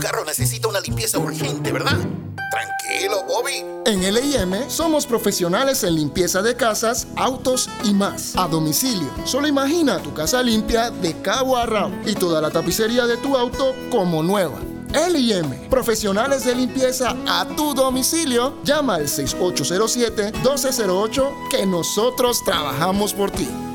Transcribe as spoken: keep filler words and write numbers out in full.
carro necesita una limpieza urgente, ¿verdad? Tranquilo, Bobby. En L I M somos profesionales en limpieza de casas, autos y más. A domicilio. Solo imagina tu casa limpia de cabo a rabo y toda la tapicería de tu auto como nueva. L I M, profesionales de limpieza a tu domicilio. Llama al seis ocho cero siete, uno dos cero ocho que nosotros trabajamos por ti.